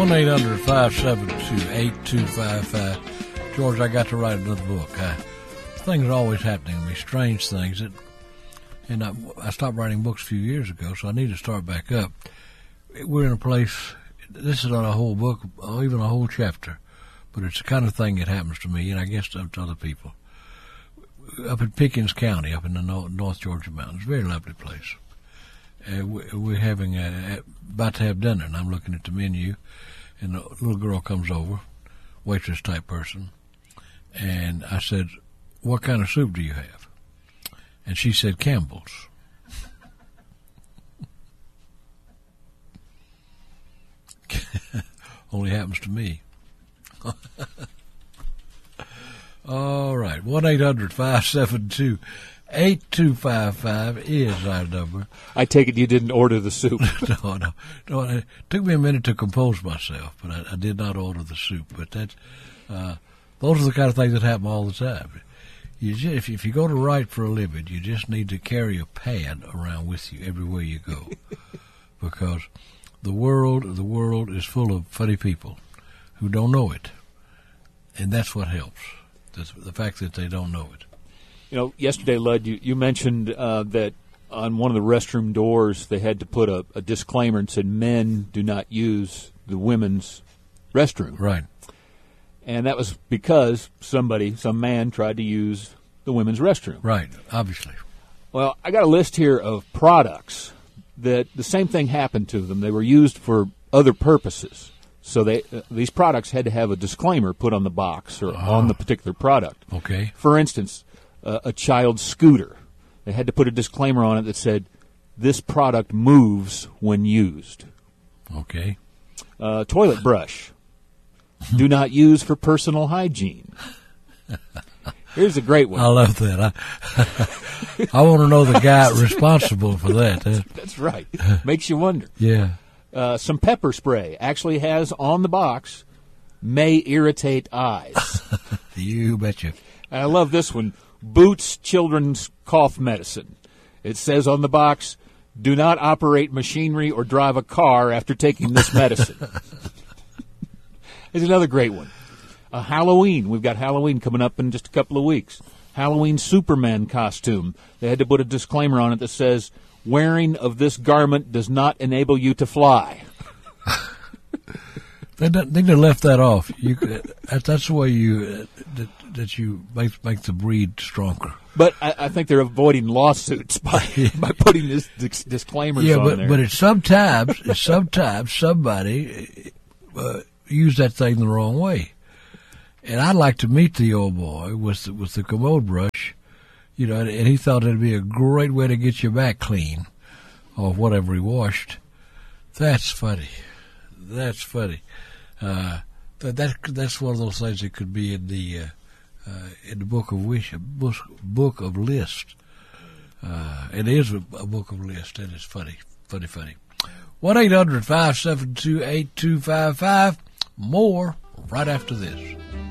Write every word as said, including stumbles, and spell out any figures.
one eight hundred five seven two eight two five five. George, I got to write another book. I, things are always happening to me, strange things. That, and I, I stopped writing books a few years ago, so I need to start back up. We're in a place, this is not a whole book, or even a whole chapter, but it's the kind of thing that happens to me, and I guess to, to other people. Up in Pickens County, up in the North, North Georgia mountains, very lovely place. Uh, we, we're having a, about to have dinner, and I'm looking at the menu, and a little girl comes over, waitress type person, and I said, "What kind of soup do you have?" And she said, "Campbell's." Only happens to me. All right, one eight hundred five seven two eight two five five is our number. I take it you didn't order the soup. no, no, no. It took me a minute to compose myself, but I, I did not order the soup. But that's uh, those are the kind of things that happen all the time. You just, if, if you go to write for a living, you just need to carry a pad around with you everywhere you go, because the world, the world is full of funny people who don't know it, and that's what helps. The, the fact that they don't know it. You know, yesterday, Lud, you, you mentioned uh, that on one of the restroom doors they had to put a, a disclaimer and said, "Men do not use the women's restroom." Right. And that was because somebody, some man, tried to use the women's restroom. Right, obviously. Well, I got a list here of products that the same thing happened to them. They were used for other purposes. So they uh, these products had to have a disclaimer put on the box or oh. on the particular product. Okay. For instance, uh, a child's scooter. They had to put a disclaimer on it that said, "This product moves when used." Okay. Uh, toilet brush. Do not use for personal hygiene. Here's a great one. I love that. I, I want to know the guy responsible for that. That's right. Makes you wonder. Yeah. Uh, some pepper spray actually has on the box, "May irritate eyes." You betcha. And I love this one, Boots Children's Cough Medicine. It says on the box, "Do not operate machinery or drive a car after taking this medicine." Here's another great one. Uh, Halloween. We've got Halloween coming up in just a couple of weeks. Halloween Superman costume. They had to put a disclaimer on it that says, "Wearing of this garment does not enable you to fly." They think they left that off. You, that, that's the way you uh, that, that you make make the breed stronger. But I, I think they're avoiding lawsuits by by putting this dis- disclaimers yeah, on but, there. but it's sometimes it's sometimes somebody uh, used that thing the wrong way. And I'd like to meet the old boy with the, with the commode brush, you know, and, and he thought it'd be a great way to get your back clean, or whatever he washed. That's funny. That's funny. Uh, that, that that's one of those things that could be in the uh, uh, in the book of wish, book, book of list. Uh, it is a, a book of list, and it's funny, funny, funny. One eight hundred five seven two eight two five five. More right after this.